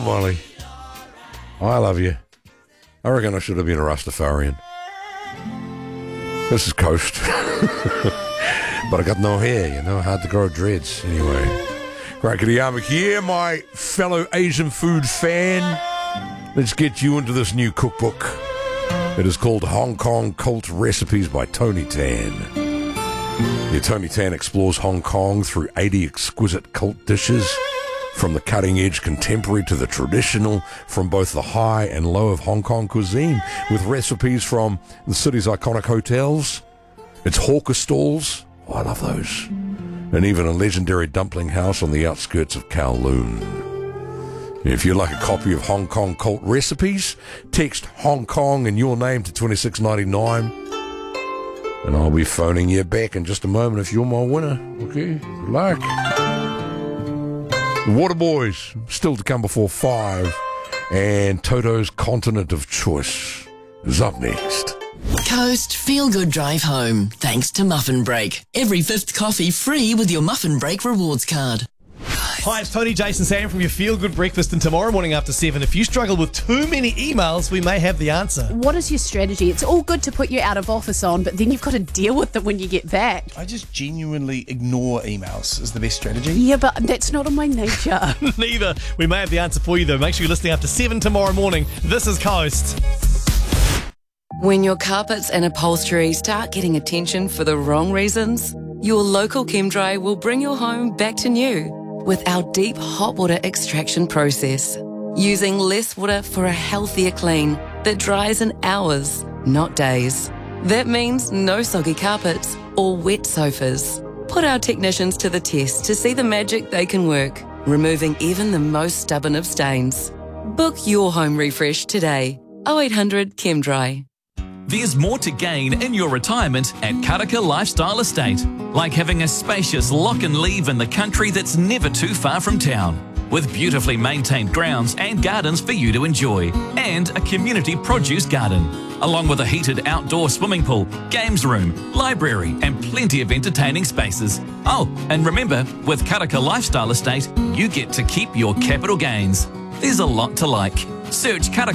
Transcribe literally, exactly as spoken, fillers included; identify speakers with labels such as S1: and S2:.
S1: Molly, I love you. I reckon I should have been a Rastafarian. This is Coast. But I got no hair, you know, hard to grow dreads. Anyway, Rakadiyama here, my fellow Asian food fan. Let's get you into this new cookbook. It is called Hong Kong Cult Recipes by Tony Tan. Yeah, Tony Tan explores Hong Kong through eighty exquisite cult dishes, from the cutting-edge contemporary to the traditional, from both the high and low of Hong Kong cuisine, with recipes from the city's iconic hotels, its hawker stalls, oh, I love those, and even a legendary dumpling house on the outskirts of Kowloon. If you'd like a copy of Hong Kong Cult Recipes, text Hong Kong and your name to twenty-six ninety-nine, and I'll be phoning you back in just a moment if you're my winner. Okay, good luck. The Waterboys, still to come before five, and Toto's Continent of Choice is up next.
S2: Coast Feel Good Drive Home, thanks to Muffin Break. Every fifth coffee free with your Muffin Break rewards card.
S3: Hi, it's Tony, Jason, Sam from your Feel Good Breakfast, and tomorrow morning after seven, if you struggle with too many emails, we may have the answer.
S4: What is your strategy? It's all good to put you out of office on, but then you've got to deal with them when you get back.
S5: I just genuinely ignore emails is the best strategy.
S4: Yeah, but that's not in my nature.
S3: Neither. We may have the answer for you, though. Make sure you're listening after seven tomorrow morning. This is Coast.
S6: When your carpets and upholstery start getting attention for the wrong reasons, your local ChemDry will bring your home back to new with our deep hot water extraction process, using less water for a healthier clean that dries in hours, not days. That means no soggy carpets or wet sofas. Put our technicians to the test to see the magic they can work, removing even the most stubborn of stains. Book your home refresh today. oh eight hundred ChemDry.
S7: There's more to gain in your retirement at Karaka Lifestyle Estate, like having a spacious lock and leave in the country that's never too far from town, with beautifully maintained grounds and gardens for you to enjoy, and a community produce garden, along with a heated outdoor swimming pool, games room, library, and plenty of entertaining spaces. Oh, and remember, with Karaka Lifestyle Estate, you get to keep your capital gains. There's a lot to like. Search Karaka